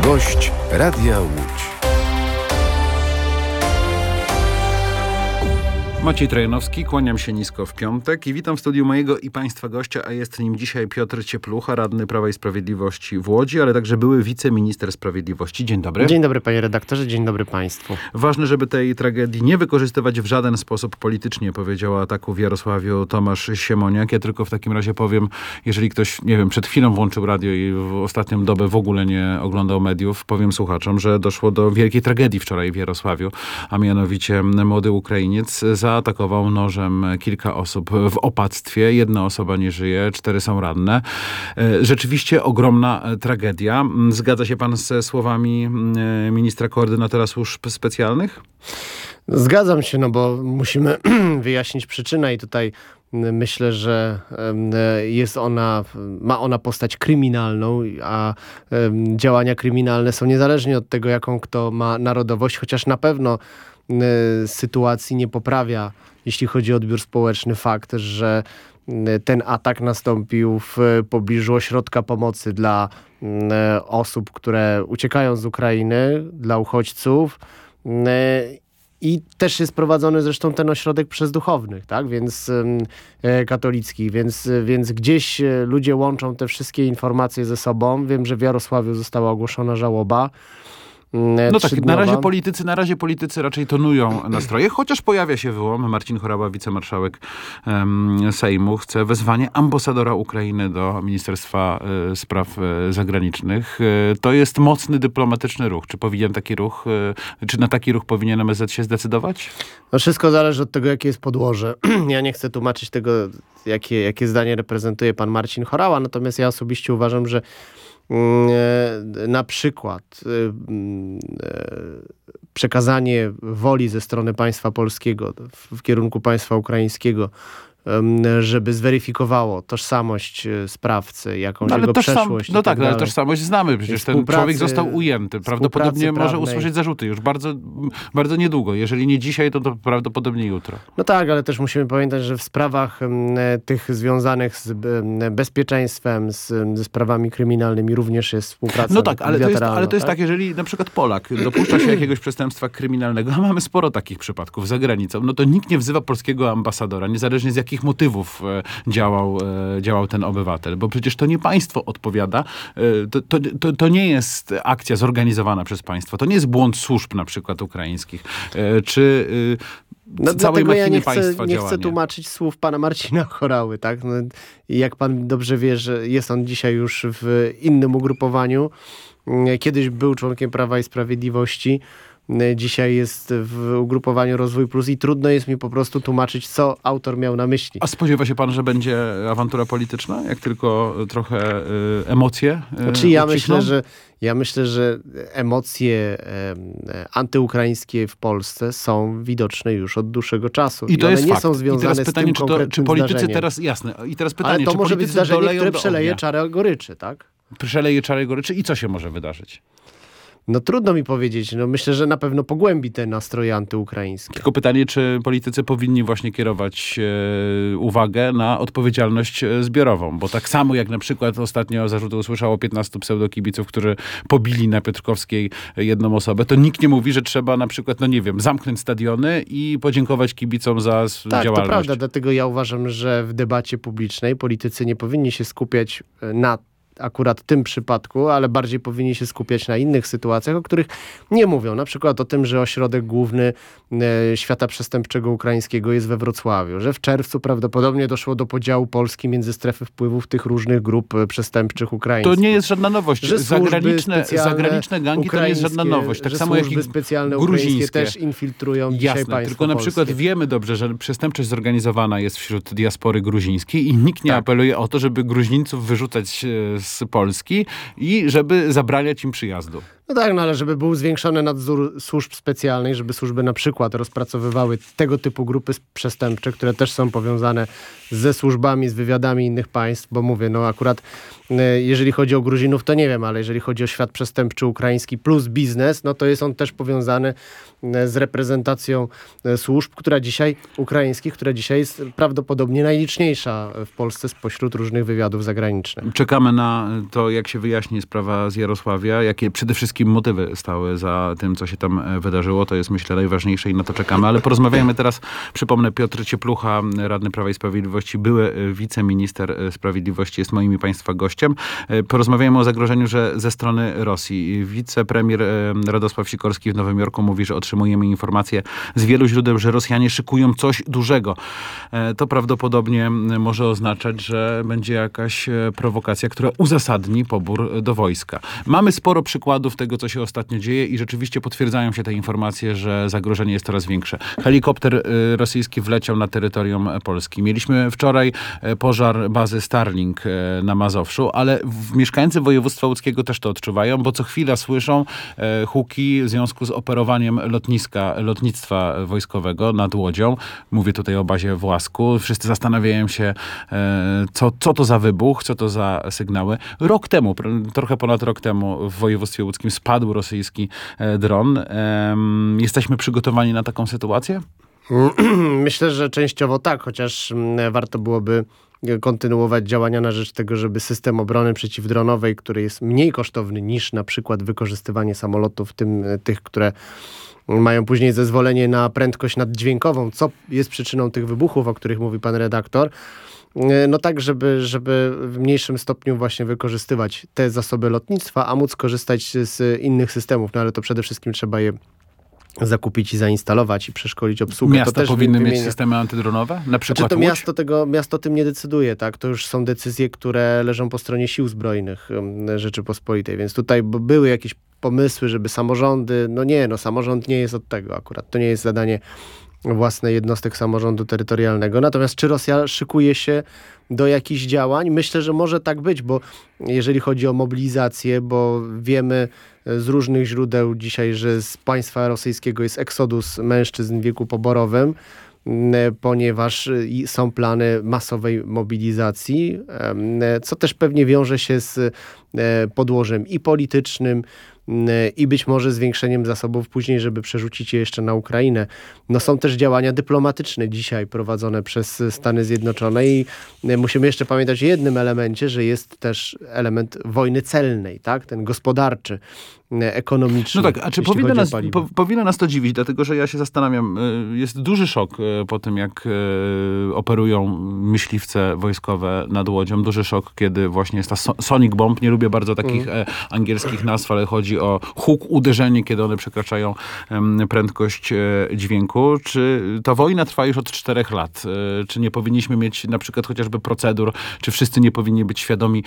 Gość Radia Łódź. Maciej Trojanowski, kłaniam się nisko w piątek i witam w studiu mojego i Państwa gościa, a jest nim dzisiaj Piotr Cieplucha, radny Prawa i Sprawiedliwości w Łodzi, ale także były wiceminister sprawiedliwości. Dzień dobry. Dzień dobry panie redaktorze, dzień dobry państwu. Ważne, żeby tej tragedii nie wykorzystywać w żaden sposób politycznie, powiedziała ataku w Jarosławiu Tomasz Siemoniak. Ja tylko w takim razie powiem, jeżeli ktoś, nie wiem, przed chwilą włączył radio i w ostatnią dobę w ogóle nie oglądał mediów, powiem słuchaczom, że doszło do wielkiej tragedii wczoraj w Jarosławiu, a mianowicie młody Ukrainiec zaatakował nożem kilka osób w opactwie. Jedna osoba nie żyje, 4 są ranne. Rzeczywiście ogromna tragedia. Zgadza się pan ze słowami ministra koordynatora służb specjalnych? Zgadzam się, no bo musimy wyjaśnić przyczynę i tutaj myślę, że ma ona postać kryminalną, a działania kryminalne są niezależnie od tego, jaką kto ma narodowość, chociaż na pewno sytuacji nie poprawia, jeśli chodzi o odbiór społeczny, fakt, że ten atak nastąpił w pobliżu ośrodka pomocy dla osób, które uciekają z Ukrainy, dla uchodźców. I też jest prowadzony zresztą ten ośrodek przez duchownych, tak? Więc katolickich, więc gdzieś ludzie łączą te wszystkie informacje ze sobą. Wiem, że w Jarosławiu została ogłoszona żałoba. No tak, na razie politycy raczej tonują nastroje, chociaż pojawia się wyłom. Marcin Horała, wicemarszałek Sejmu, chce wezwanie ambasadora Ukrainy do Ministerstwa Spraw Zagranicznych. To jest mocny dyplomatyczny ruch. Czy na taki ruch powinien MSZ się zdecydować? No wszystko zależy od tego, jakie jest podłoże. Ja nie chcę tłumaczyć tego, jakie zdanie reprezentuje pan Marcin Horała, natomiast ja osobiście uważam, że na przykład przekazanie woli ze strony państwa polskiego w kierunku państwa ukraińskiego, żeby zweryfikowało tożsamość sprawcy, jakąś jego przeszłość. No tak, ale tożsamość znamy. Przecież ten człowiek został ujęty. Prawdopodobnie może usłyszeć zarzuty już bardzo, bardzo niedługo. Jeżeli nie dzisiaj, to prawdopodobnie jutro. No tak, ale też musimy pamiętać, że w sprawach tych związanych z bezpieczeństwem, ze sprawami kryminalnymi również jest współpraca. No tak, ale to jest tak, jeżeli na przykład Polak dopuszcza się jakiegoś przestępstwa kryminalnego, a mamy sporo takich przypadków za granicą, no to nikt nie wzywa polskiego ambasadora, niezależnie z jakich motywów działał ten obywatel, bo przecież to nie państwo odpowiada, to nie jest akcja zorganizowana przez państwo, to nie jest błąd służb na przykład ukraińskich, czy całej machiny państwa nie chcę tłumaczyć słów pana Marcina Horały, tak? No, jak pan dobrze wie, że jest on dzisiaj już w innym ugrupowaniu, kiedyś był członkiem Prawa i Sprawiedliwości, dzisiaj jest w ugrupowaniu Rozwój Plus i trudno jest mi po prostu tłumaczyć, co autor miał na myśli. A spodziewa się pan, że będzie awantura polityczna? Jak tylko trochę emocje Znaczy ja myślę, że emocje antyukraińskie w Polsce są widoczne już od dłuższego czasu. I to one jest nie fakt. są związane z tym czy politycy zdarzeniem. teraz, jasne, i teraz pytanie, ale to czy może być zdarzenie, które przeleje czarę goryczy, tak? Przeleje czarę goryczy i co się może wydarzyć? No trudno mi powiedzieć. No myślę, że na pewno pogłębi te nastroje antyukraińskie. Tylko pytanie, czy politycy powinni właśnie kierować uwagę na odpowiedzialność zbiorową, bo tak samo jak na przykład ostatnio zarzuty usłyszało 15 pseudokibiców, którzy pobili na Piotrkowskiej jedną osobę, to nikt nie mówi, że trzeba na przykład, no nie wiem, zamknąć stadiony i podziękować kibicom za działalność. Tak, to prawda, dlatego ja uważam, że w debacie publicznej politycy nie powinni się skupiać na akurat tym przypadku, ale bardziej powinni się skupiać na innych sytuacjach, o których nie mówią. Na przykład o tym, że ośrodek główny świata przestępczego ukraińskiego jest we Wrocławiu, że w czerwcu prawdopodobnie doszło do podziału Polski między strefy wpływów tych różnych grup przestępczych ukraińskich. To nie jest żadna nowość. Że zagraniczne gangi to nie jest żadna nowość. Tak samo jak służby specjalne ukraińskie też infiltrują dzisiaj państwo tylko na przykład polskie. wiemy dobrze, że przestępczość zorganizowana jest wśród diaspory gruzińskiej i nikt nie apeluje o to, żeby Gruzińców wyrzucać z Polski i żeby zabraniać im przyjazdu. No tak, no ale żeby był zwiększony nadzór służb specjalnych, żeby służby na przykład rozpracowywały tego typu grupy przestępcze, które też są powiązane ze służbami, z wywiadami innych państw, bo mówię, no akurat jeżeli chodzi o Gruzinów, to nie wiem, ale jeżeli chodzi o świat przestępczy ukraiński plus biznes, no to jest on też powiązany z reprezentacją służb, ukraińskich, która dzisiaj jest prawdopodobnie najliczniejsza w Polsce spośród różnych wywiadów zagranicznych. Czekamy na to, jak się wyjaśni sprawa z Jarosławia, jakie przede wszystkim motywy stały za tym, co się tam wydarzyło. To jest, myślę, najważniejsze i na to czekamy. Ale porozmawiajmy teraz, przypomnę, Piotr Cieplucha, radny Prawa i Sprawiedliwości, były wiceminister sprawiedliwości, jest moim i państwa gościem. Porozmawiajmy o zagrożeniu, że ze strony Rosji. Wicepremier Radosław Sikorski w Nowym Jorku mówi, że otrzymujemy informacje z wielu źródeł, że Rosjanie szykują coś dużego. To prawdopodobnie może oznaczać, że będzie jakaś prowokacja, która uzasadni pobór do wojska. Mamy sporo przykładów tego, co się ostatnio dzieje i rzeczywiście potwierdzają się te informacje, że zagrożenie jest coraz większe. Helikopter rosyjski wleciał na terytorium Polski. Mieliśmy wczoraj pożar bazy Starlink na Mazowszu, ale mieszkańcy województwa łódzkiego też to odczuwają, bo co chwila słyszą huki w związku z operowaniem lotnictwa wojskowego nad Łodzią. Mówię tutaj o bazie w Łasku. Wszyscy zastanawiają się, co to za wybuch, co to za sygnały. Rok temu, trochę ponad rok temu w województwie łódzkim spadł rosyjski dron. Jesteśmy przygotowani na taką sytuację? Myślę, że częściowo tak, chociaż warto byłoby kontynuować działania na rzecz tego, żeby system obrony przeciwdronowej, który jest mniej kosztowny niż na przykład wykorzystywanie samolotów, tych, które mają później zezwolenie na prędkość naddźwiękową, co jest przyczyną tych wybuchów, o których mówi pan redaktor, no tak, żeby w mniejszym stopniu właśnie wykorzystywać te zasoby lotnictwa, a móc korzystać z innych systemów, no ale to przede wszystkim trzeba je zakupić i zainstalować i przeszkolić obsługę. Miasta to też powinny mieć systemy antydronowe? Na przykład Łódź? Miasto tym nie decyduje, tak? To już są decyzje, które leżą po stronie sił zbrojnych Rzeczypospolitej, więc tutaj były jakieś pomysły, żeby samorządy, samorząd nie jest od tego akurat. To nie jest zadanie własne jednostek samorządu terytorialnego. Natomiast czy Rosja szykuje się do jakichś działań? Myślę, że może tak być, bo jeżeli chodzi o mobilizację, bo wiemy z różnych źródeł dzisiaj, że z państwa rosyjskiego jest eksodus mężczyzn w wieku poborowym, ponieważ są plany masowej mobilizacji, co też pewnie wiąże się z podłożem i politycznym, i być może zwiększeniem zasobów później, żeby przerzucić je jeszcze na Ukrainę. No są też działania dyplomatyczne dzisiaj prowadzone przez Stany Zjednoczone i musimy jeszcze pamiętać o jednym elemencie, że jest też element wojny celnej, tak? Ten gospodarczy, ekonomiczny. No tak, a czy powinno nas to dziwić? Dlatego, że ja się zastanawiam, jest duży szok po tym, jak operują myśliwce wojskowe nad Łodzią. Duży szok, kiedy właśnie jest ta sonic bomb. Nie lubię bardzo takich angielskich nazw, ale chodzi o huk, uderzenie, kiedy one przekraczają prędkość dźwięku. Czy ta wojna trwa już od 4 lat? Czy nie powinniśmy mieć na przykład chociażby procedur? Czy wszyscy nie powinni być świadomi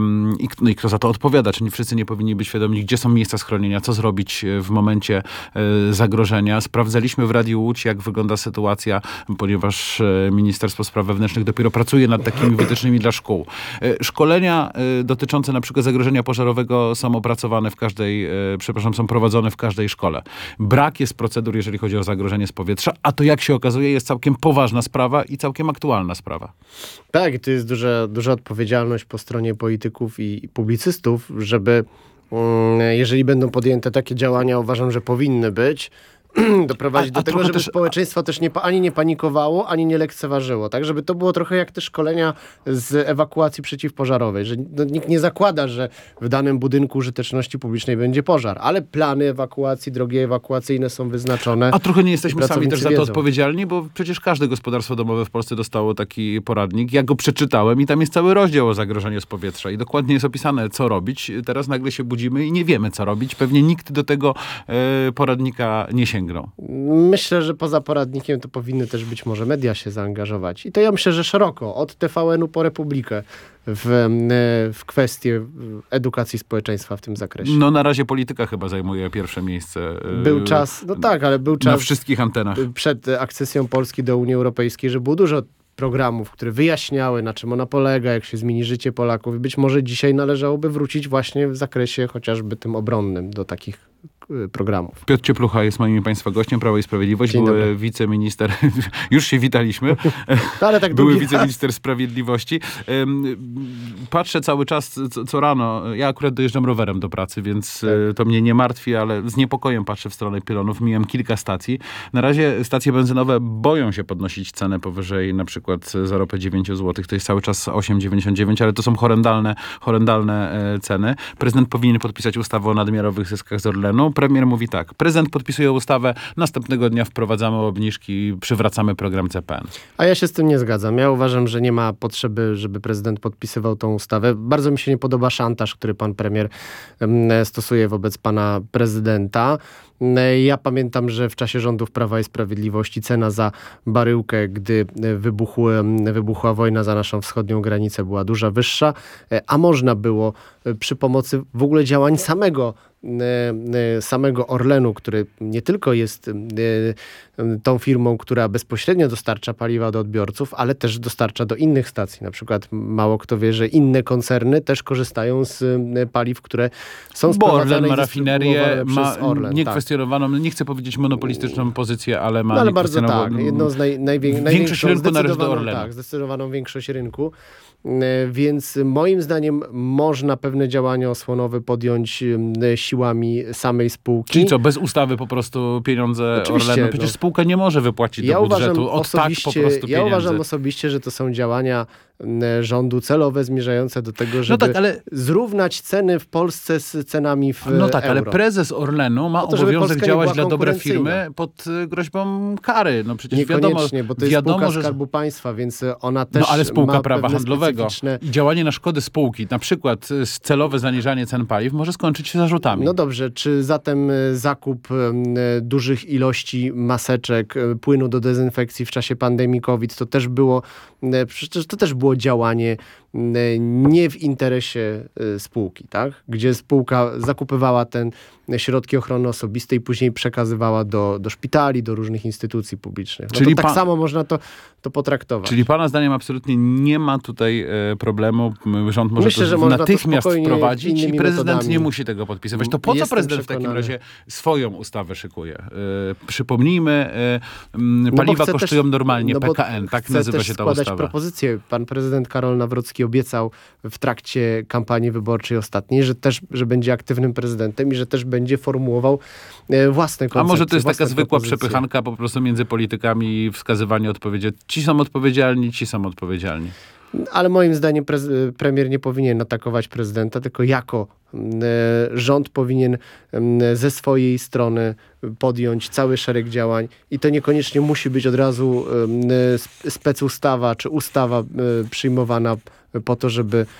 i kto za to odpowiada? Czy nie wszyscy nie powinni być świadomi, gdzie są miejsca schronienia, co zrobić w momencie zagrożenia? Sprawdzaliśmy w Radiu Łódź, jak wygląda sytuacja, ponieważ Ministerstwo Spraw Wewnętrznych dopiero pracuje nad takimi wytycznymi dla szkół. Szkolenia dotyczące na przykład zagrożenia pożarowego są opracowane są prowadzone w każdej szkole. Brak jest procedur, jeżeli chodzi o zagrożenie z powietrza, a to, jak się okazuje, jest całkiem poważna sprawa i całkiem aktualna sprawa. Tak, i to jest duża odpowiedzialność po stronie polityków i publicystów, żeby jeżeli będą podjęte takie działania, uważam, że powinny być, doprowadzić do tego, żeby społeczeństwo też ani nie panikowało, ani nie lekceważyło. Tak, żeby to było trochę jak te szkolenia z ewakuacji przeciwpożarowej, że nikt nie zakłada, że w danym budynku użyteczności publicznej będzie pożar, ale plany ewakuacji, drogi ewakuacyjne są wyznaczone. A trochę nie jesteśmy sami też za to odpowiedzialni, bo przecież każde gospodarstwo domowe w Polsce dostało taki poradnik. Ja go przeczytałem i tam jest cały rozdział o zagrożeniu z powietrza i dokładnie jest opisane, co robić. Teraz nagle się budzimy i nie wiemy, co robić. Pewnie nikt do tego poradnika nie sięga. Myślę, że poza poradnikiem to powinny też być może media się zaangażować. I to ja myślę, że szeroko, od TVN-u po Republikę w kwestie edukacji społeczeństwa w tym zakresie. No na razie polityka chyba zajmuje pierwsze miejsce. Był czas, ale był czas na wszystkich antenach. Przed akcesją Polski do Unii Europejskiej, że było dużo programów, które wyjaśniały, na czym ona polega, jak się zmieni życie Polaków. I być może dzisiaj należałoby wrócić właśnie w zakresie chociażby tym obronnym do takich programów. Piotr Cieplucha jest moim Państwa gościem, Prawo i Sprawiedliwość. Dzień dobry. Wiceminister, już się witaliśmy, Ale tak były drugi wiceminister sprawiedliwości. Patrzę cały czas, co rano, ja akurat dojeżdżam rowerem do pracy, więc to mnie nie martwi, ale z niepokojem patrzę w stronę pylonów. Mijam kilka stacji. Na razie stacje benzynowe boją się podnosić cenę powyżej na przykład za ropę 9 zł. To jest cały czas 8,99, ale to są horrendalne ceny. Prezydent powinien podpisać ustawę o nadmiarowych zyskach z Orlenu. Premier mówi tak, prezydent podpisuje ustawę, następnego dnia wprowadzamy obniżki, przywracamy program CPN. A ja się z tym nie zgadzam. Ja uważam, że nie ma potrzeby, żeby prezydent podpisywał tą ustawę. Bardzo mi się nie podoba szantaż, który pan premier stosuje wobec pana prezydenta. Ja pamiętam, że w czasie rządów Prawa i Sprawiedliwości cena za baryłkę, gdy wybuchła wojna za naszą wschodnią granicę, była dużo wyższa, a można było przy pomocy w ogóle działań samego Orlenu, który nie tylko jest tą firmą, która bezpośrednio dostarcza paliwa do odbiorców, ale też dostarcza do innych stacji. Na przykład mało kto wie, że inne koncerny też korzystają z paliw, które są sprowadzane. Bo Orlen ma rafinerię, ma niekwestionowaną, tak. Nie chcę powiedzieć monopolistyczną pozycję, ale ma ale bardzo tak. Jedną z większość rynku należy do Orlenu. Tak, zdecydowaną większość rynku. Więc moim zdaniem można pewne działania osłonowe podjąć siłami samej spółki. Czyli co, bez ustawy po prostu pieniądze Oczywiście, Orlenu? Przecież spółka nie może wypłacić do budżetu po prostu pieniędzy. Ja uważam osobiście, że to są działania rządu celowe, zmierzające do tego, żeby zrównać ceny w Polsce z cenami w euro. Ale prezes Orlenu ma obowiązek działać dla dobrej firmy pod groźbą kary. No przecież niekoniecznie, bo to jest spółka Skarbu Państwa, więc ona też ale spółka ma prawa handlowego specyficzne... i działanie na szkodę spółki, na przykład celowe zaniżanie cen paliw, może skończyć się zarzutami. No dobrze, czy zatem zakup dużych ilości maseczek, płynu do dezynfekcji w czasie pandemii COVID, to też było, przecież to też było działanie nie w interesie spółki, tak? Gdzie spółka zakupywała te środki ochrony osobistej i później przekazywała do szpitali, do różnych instytucji publicznych. No czyli to tak samo można to potraktować. Czyli pana zdaniem absolutnie nie ma tutaj problemu. Rząd może to natychmiast wprowadzić i prezydent metodami. Nie musi tego podpisywać. To po co prezydent w takim razie swoją ustawę szykuje? Przypomnijmy, paliwa kosztują normalnie PKN, tak nazywa się ta ustawa. Składać propozycje. Pan prezydent Karol Nawrocki obiecał w trakcie kampanii wyborczej ostatniej, że będzie aktywnym prezydentem i że też będzie formułował własne koncepcje. A może to jest taka zwykła przepychanka po prostu między politykami i wskazywanie odpowiedzi. Ci są odpowiedzialni. Ale moim zdaniem premier nie powinien atakować prezydenta, tylko jako rząd powinien ze swojej strony podjąć cały szereg działań i to niekoniecznie musi być od razu specustawa czy ustawa przyjmowana po to,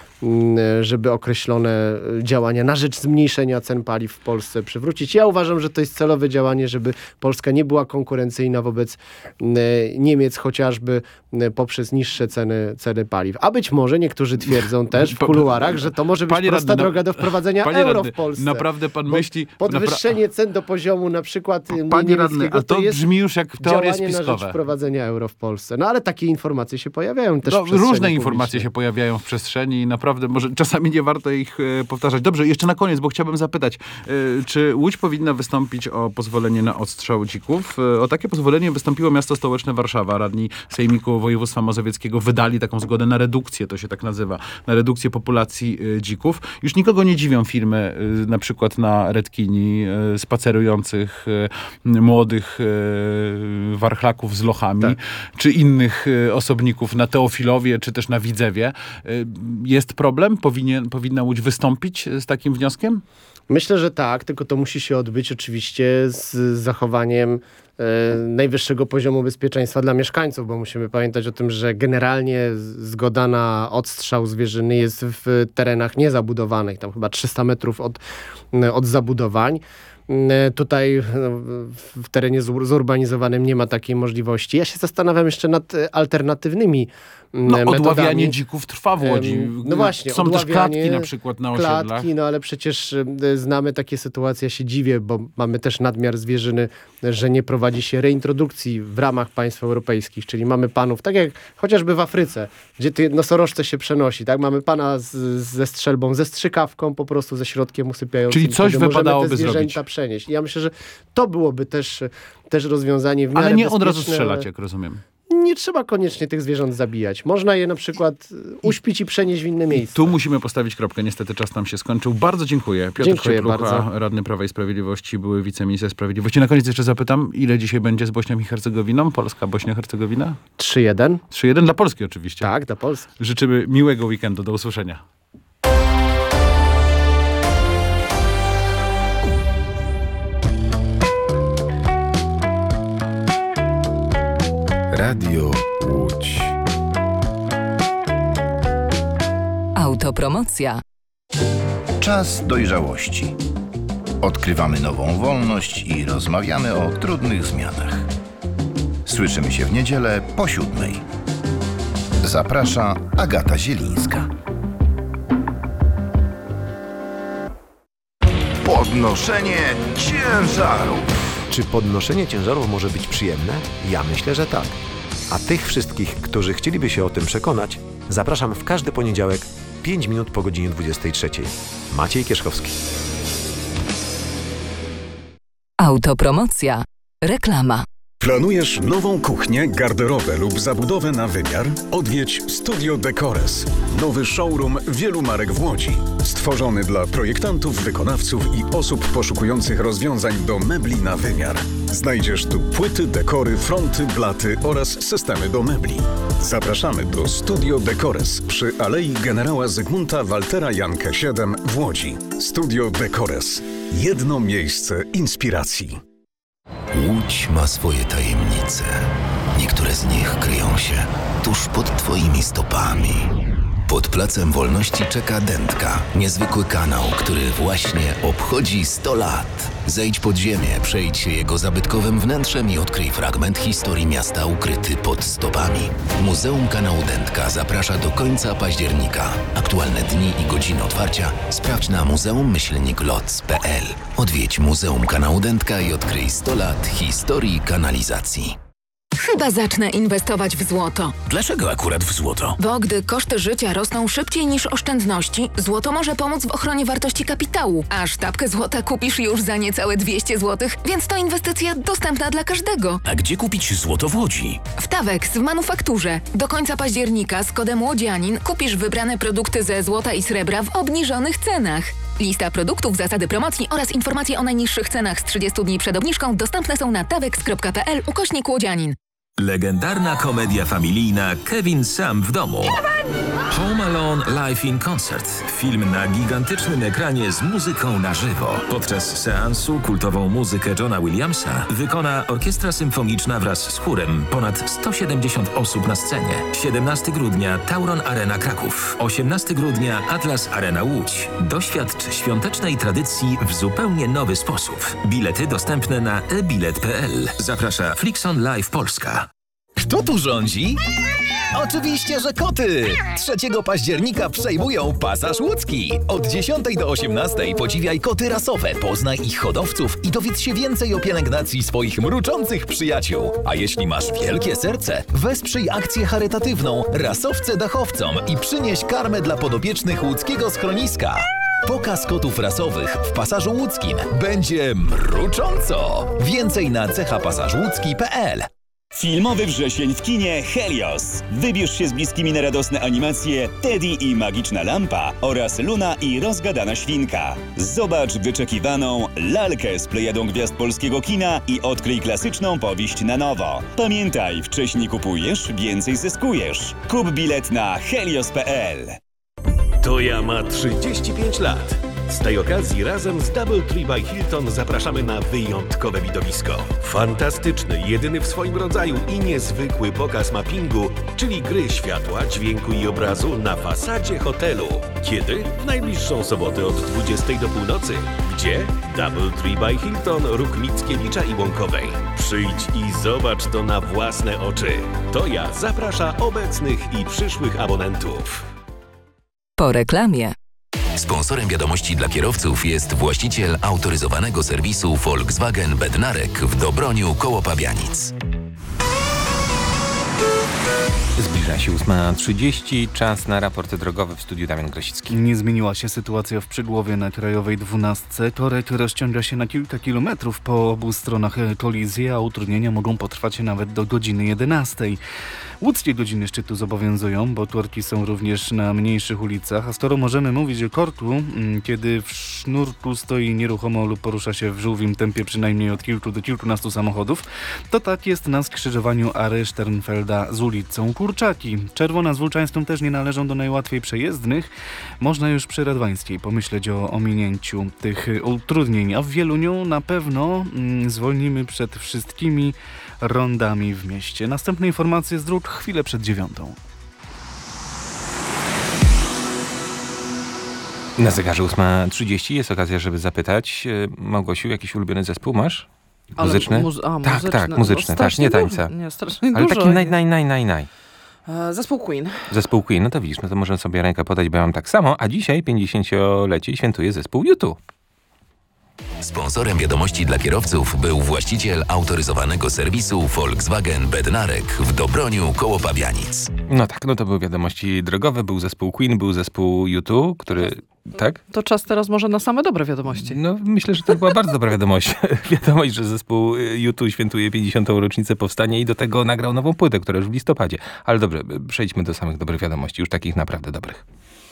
żeby określone działania na rzecz zmniejszenia cen paliw w Polsce przywrócić. Ja uważam, że to jest celowe działanie, żeby Polska nie była konkurencyjna wobec Niemiec, chociażby poprzez niższe ceny paliw. A być może niektórzy twierdzą też w kuluarach, że to może być prosta droga do wprowadzenia euro w Polsce. Naprawdę pan myśli... Podwyższenie cen do poziomu na przykład Panie radny, a to brzmi już jak teorie spiskowe. Na rzecz wprowadzenia euro w Polsce. No ale takie informacje się pojawiają też w przestrzeni różne informacje się pojawiają w przestrzeni i naprawdę może czasami nie warto ich powtarzać. Dobrze, jeszcze na koniec, bo chciałbym zapytać, czy Łódź powinna wystąpić o pozwolenie na odstrzał dzików? O takie pozwolenie wystąpiło miasto stołeczne Warszawa. Radni Sejmiku Województwa Mazowieckiego wydali taką zgodę na redukcję, to się tak nazywa, na redukcję populacji dzików. Już nikogo nie dziwią filmy, na przykład na Redkini, spacerujących młodych warchlaków z lochami, tak, czy innych osobników na Teofilowie, czy też na Widzewie. Jest problem? Powinna Łódź wystąpić z takim wnioskiem? Myślę, że tak, tylko to musi się odbyć oczywiście z zachowaniem najwyższego poziomu bezpieczeństwa dla mieszkańców, bo musimy pamiętać o tym, że generalnie zgoda na odstrzał zwierzyny jest w terenach niezabudowanych, tam chyba 300 metrów od zabudowań. Tutaj w terenie zurbanizowanym nie ma takiej możliwości. Ja się zastanawiam jeszcze nad alternatywnymi metodami. Odławianie dzików trwa w Łodzi. No właśnie, są też klatki na przykład na osiedlach. Klatki, no ale przecież znamy takie sytuacje, ja się dziwię, bo mamy też nadmiar zwierzyny, że nie prowadzimy prowadzi się reintrodukcji w ramach państw europejskich, czyli mamy panów, tak jak chociażby w Afryce, gdzie ty nosorożce się przenosi, tak? Mamy pana ze strzelbą, ze strzykawką, po prostu ze środkiem usypiającym. Czyli coś wypadałoby te zwierzęta zrobić. przenieść. I ja myślę, że to byłoby też rozwiązanie w miarę Ale nie bezpieczne. od razu strzelać, jak rozumiem. Nie trzeba koniecznie tych zwierząt zabijać. Można je na przykład uśpić i przenieść w inne miejsce. Tu musimy postawić kropkę. Niestety czas nam się skończył. Bardzo dziękuję. Piotr Dziękuję Cieplucha, bardzo. radny Prawa i Sprawiedliwości, były wiceminister sprawiedliwości. Na koniec jeszcze zapytam, ile dzisiaj będzie z Bośnią i Hercegowiną? Polska, Bośnia, Hercegowina? 3-1. 3-1 dla Polski oczywiście. Tak, dla Polski. Życzymy miłego weekendu. Do usłyszenia. Radio Łódź. Autopromocja. Czas dojrzałości. Odkrywamy nową wolność i rozmawiamy o trudnych zmianach. Słyszymy się w niedzielę po 7:00. Zaprasza Agata Zielińska. Podnoszenie ciężarów. Czy podnoszenie ciężarów może być przyjemne? Ja myślę, że tak. A tych wszystkich, którzy chcieliby się o tym przekonać, zapraszam w każdy poniedziałek 5 minut po godzinie 23. Maciej Kierzchowski. Autopromocja. Reklama. Planujesz nową kuchnię, garderobę lub zabudowę na wymiar? Odwiedź Studio Decores. Nowy showroom wielu marek w Łodzi. Stworzony dla projektantów, wykonawców i osób poszukujących rozwiązań do mebli na wymiar. Znajdziesz tu płyty, dekory, fronty, blaty oraz systemy do mebli. Zapraszamy do Studio Decores przy Alei Generała Zygmunta Waltera Jankę 7 w Łodzi. Studio Decores. Jedno miejsce inspiracji. Łódź ma swoje tajemnice. Niektóre z nich kryją się tuż pod twoimi stopami. Pod Placem Wolności czeka Dętka, niezwykły kanał, który właśnie obchodzi 100 lat. Zejdź pod ziemię, przejdź się jego zabytkowym wnętrzem i odkryj fragment historii miasta ukryty pod stopami. Muzeum Kanału Dętka zaprasza do końca października. Aktualne dni i godziny otwarcia sprawdź na muzeum-loc.pl. Odwiedź Muzeum Kanału Dętka i odkryj 100 lat historii kanalizacji. Chyba zacznę inwestować w złoto. Dlaczego akurat w złoto? Bo gdy koszty życia rosną szybciej niż oszczędności, złoto może pomóc w ochronie wartości kapitału. A sztabkę złota kupisz już za niecałe 200 zł, więc to inwestycja dostępna dla każdego. A gdzie kupić złoto w Łodzi? W Tawex w manufakturze. Do końca października z kodem Łodzianin kupisz wybrane produkty ze złota i srebra w obniżonych cenach. Lista produktów, zasady promocji oraz informacje o najniższych cenach z 30 dni przed obniżką dostępne są na tawex.pl/Łodzianin. Legendarna komedia familijna Kevin sam w domu. Home Alone Live in Concert. Film na gigantycznym ekranie z muzyką na żywo. Podczas seansu kultową muzykę Johna Williamsa wykona orkiestra symfoniczna wraz z chórem. Ponad 170 osób na scenie. 17 grudnia Tauron Arena Kraków. 18 grudnia Atlas Arena Łódź. Doświadcz świątecznej tradycji w zupełnie nowy sposób. Bilety dostępne na ebilet.pl. Zaprasza Flixon Live Polska. Kto tu rządzi? Oczywiście, że koty! 3 października przejmują Pasaż Łódzki. Od 10 do 18 podziwiaj koty rasowe, poznaj ich hodowców i dowiedz się więcej o pielęgnacji swoich mruczących przyjaciół. A jeśli masz wielkie serce, wesprzyj akcję charytatywną Rasowce Dachowcom i przynieś karmę dla podopiecznych łódzkiego schroniska. Pokaz kotów rasowych w Pasażu Łódzkim będzie mrucząco. Więcej na cechapasażłódzki.pl. Filmowy wrzesień w kinie Helios. Wybierz się z bliskimi na radosne animacje Teddy i Magiczna Lampa oraz Luna i Rozgadana Świnka. Zobacz wyczekiwaną lalkę z plejadą gwiazd polskiego kina i odkryj klasyczną powieść na nowo. Pamiętaj, wcześniej kupujesz, więcej zyskujesz. Kup bilet na helios.pl. Toja ma 35 lat. Z tej okazji razem z DoubleTree by Hilton zapraszamy na wyjątkowe widowisko. Fantastyczny, jedyny w swoim rodzaju i niezwykły pokaz mappingu, czyli gry światła, dźwięku i obrazu na fasadzie hotelu. Kiedy? W najbliższą sobotę od 20 do północy. Gdzie? DoubleTree by Hilton, Róg Mickiewicza i Łąkowej. Przyjdź i zobacz to na własne oczy. Toja zaprasza obecnych i przyszłych abonentów. Po reklamie. Sponsorem wiadomości dla kierowców jest właściciel autoryzowanego serwisu Volkswagen Bednarek w Dobroniu koło Pabianic. Zbliża się 8:30, czas na raport drogowy w studiu Damian Grosicki. Nie zmieniła się sytuacja w Przygłowie na Krajowej 12. Korek rozciąga się na kilka kilometrów po obu stronach kolizji, a utrudnienia mogą potrwać nawet do godziny 11. Łódzkie godziny szczytu zobowiązują, bo korki są również na mniejszych ulicach, a skoro możemy mówić o korku, kiedy w sznurku stoi nieruchomo lub porusza się w żółwim tempie przynajmniej od kilku do kilkunastu samochodów, to tak jest na skrzyżowaniu Ary Sternfelda z ulicą Kurczaki. Czerwona z Włóczańską też nie należą do najłatwiej przejezdnych. Można już przy Radwańskiej pomyśleć o ominięciu tych utrudnień, a w Wieluniu na pewno zwolnimy przed wszystkimi rondami w mieście. Następne informacje z dróg chwilę przed 9:00. Na zegarze 8:30 jest okazja, żeby zapytać. Małgosiu, jakiś ulubiony zespół masz? Muzyczny? Tak, muzyczny, tak, nie tańca. Nie, strasznie ale dużo. taki Zespół Queen. Zespół Queen, no to widzisz, no to możemy sobie rękę podać, bo ja mam tak samo, a dzisiaj 50-lecie świętuje zespół U2. Sponsorem wiadomości dla kierowców był właściciel autoryzowanego serwisu Volkswagen Bednarek w Dobroniu koło Pabianic. No tak, no to były wiadomości drogowe, był zespół Queen, był zespół U2, który... Tak? To czas teraz może na same dobre wiadomości. No myślę, że to była bardzo dobra wiadomość. Wiadomość, że zespół U2 świętuje 50. rocznicę powstania i do tego nagrał nową płytę, która już w listopadzie. Ale dobrze, przejdźmy do samych dobrych wiadomości, już takich naprawdę dobrych.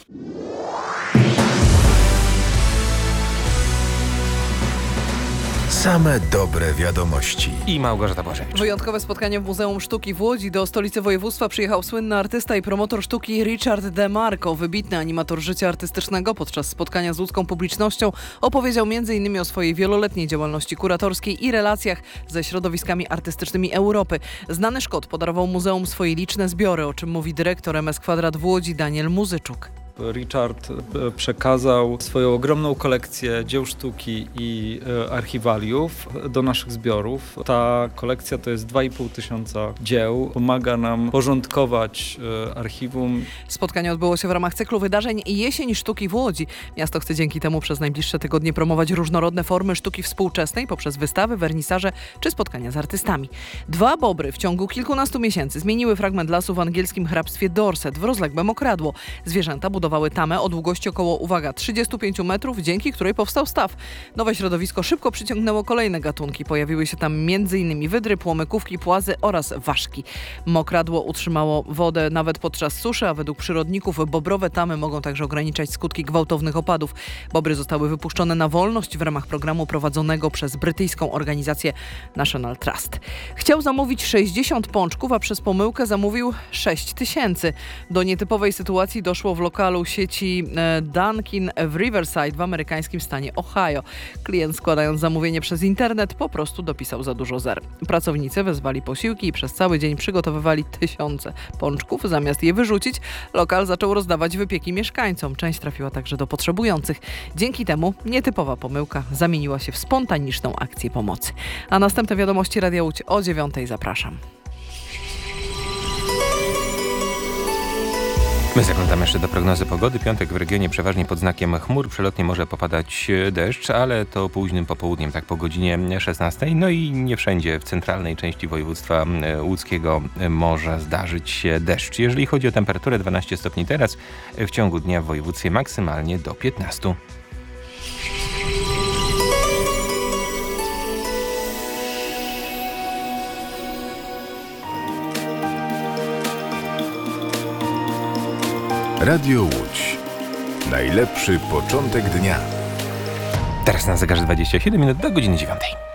Same dobre wiadomości. I Małgorzata Bożewicz. Wyjątkowe spotkanie w Muzeum Sztuki w Łodzi. Do stolicy województwa przyjechał słynny artysta i promotor sztuki Richard DeMarco. Wybitny animator życia artystycznego. Podczas spotkania z łódzką publicznością opowiedział m.in. o swojej wieloletniej działalności kuratorskiej i relacjach ze środowiskami artystycznymi Europy. Znany Szkot podarował muzeum swoje liczne zbiory, o czym mówi dyrektor MS Kwadrat w Łodzi Daniel Muzyczuk. Richard przekazał swoją ogromną kolekcję dzieł sztuki i archiwaliów do naszych zbiorów. Ta kolekcja to jest 2500 dzieł. Pomaga nam porządkować archiwum. Spotkanie odbyło się w ramach cyklu wydarzeń Jesień Sztuki w Łodzi. Miasto chce dzięki temu przez najbliższe tygodnie promować różnorodne formy sztuki współczesnej poprzez wystawy, wernisaże czy spotkania z artystami. 2 bobry w ciągu kilkunastu miesięcy zmieniły fragment lasu w angielskim hrabstwie Dorset w rozległe mokradło. Zwierzęta budowały tamę o długości około, uwaga, 35 metrów, dzięki której powstał staw. Nowe środowisko szybko przyciągnęło kolejne gatunki. Pojawiły się tam m.in. wydry, płomykówki, płazy oraz ważki. Mokradło utrzymało wodę nawet podczas suszy, a według przyrodników bobrowe tamy mogą także ograniczać skutki gwałtownych opadów. Bobry zostały wypuszczone na wolność w ramach programu prowadzonego przez brytyjską organizację National Trust. Chciał zamówić 60 pączków, a przez pomyłkę zamówił 6000. Do nietypowej sytuacji doszło w lokalu sieci Dunkin' w Riverside w amerykańskim stanie Ohio. Klient, składając zamówienie przez internet, po prostu dopisał za dużo zer. Pracownicy wezwali posiłki i przez cały dzień przygotowywali tysiące pączków. Zamiast je wyrzucić, lokal zaczął rozdawać wypieki mieszkańcom. Część trafiła także do potrzebujących. Dzięki temu nietypowa pomyłka zamieniła się w spontaniczną akcję pomocy. A następne wiadomości Radia Łódź o 9:00. Zapraszam. My zaglądamy jeszcze do prognozy pogody. Piątek w regionie przeważnie pod znakiem chmur. Przelotnie może popadać deszcz, ale to późnym popołudniem, tak po godzinie 16. No i nie wszędzie w centralnej części województwa łódzkiego może zdarzyć się deszcz. Jeżeli chodzi o temperaturę 12 stopni teraz, w ciągu dnia w województwie maksymalnie do 15. Radio Łódź. Najlepszy początek dnia. Teraz na zegarze 27 minut do godziny 9.